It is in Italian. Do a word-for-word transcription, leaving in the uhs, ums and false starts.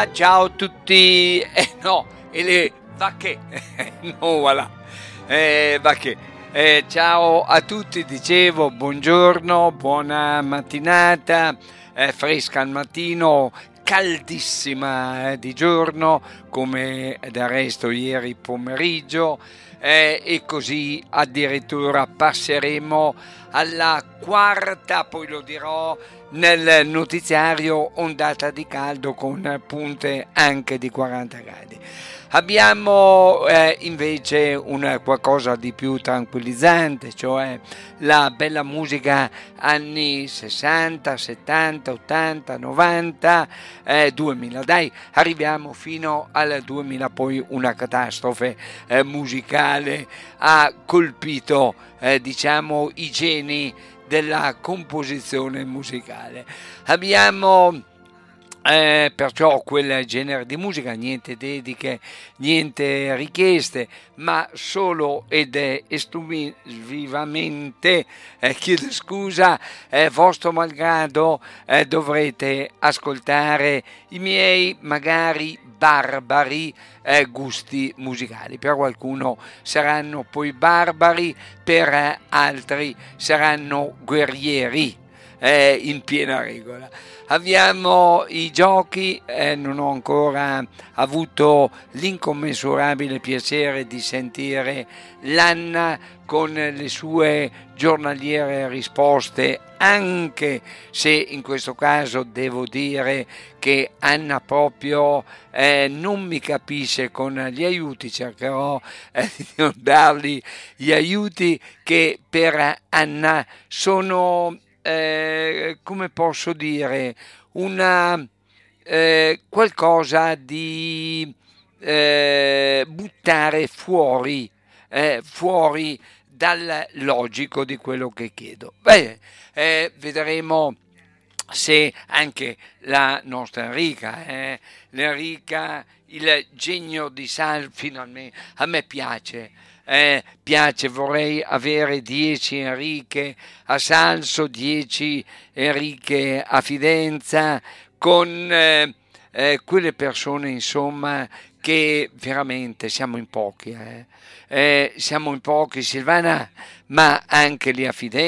voilà, ciao a tutti. Eh no, e le vacche. No, voilà. Eh, vacche. Eh, ciao a tutti, dicevo, buongiorno, buona mattinata, eh, fresca al mattino, caldissima eh, di giorno, come del resto ieri pomeriggio, eh, e così addirittura passeremo alla quarta, poi lo dirò nel notiziario, ondata di caldo con punte anche di quaranta gradi. Abbiamo eh, invece un qualcosa di più tranquillizzante, cioè la bella musica anni sessanta, settanta, ottanta, novanta, eh, duemila. Dai, arriviamo fino al duemila, poi una catastrofe eh, musicale ha colpito, eh, diciamo, i geni della composizione musicale. Abbiamo Eh, perciò quel genere di musica, niente dediche, niente richieste, ma solo ed esclusivamente, eh, chiedo scusa, eh, vostro malgrado, eh, dovrete ascoltare i miei magari barbari eh, gusti musicali. Per qualcuno saranno poi barbari, per altri saranno guerrieri. Eh, in piena regola. Abbiamo i giochi, eh, non ho ancora avuto l'incommensurabile piacere di sentire l'Anna con le sue giornaliere risposte, anche se in questo caso devo dire che Anna proprio eh, non mi capisce con gli aiuti. Cercherò eh, di non dargli gli aiuti che per Anna sono Eh, come posso dire, una eh, qualcosa di eh, buttare fuori, eh, fuori dal logico di quello che chiedo. Beh, eh, vedremo se anche la nostra Enrica, eh, l'Enrica, il genio di Sal, finalmente a me piace. Eh, piace, vorrei avere dieci Enriche a Salso, dieci Enriche a Fidenza, con eh, eh, quelle persone, insomma, che veramente siamo in pochi, eh. Eh, siamo in pochi, Silvana, ma anche lì a Fidenza.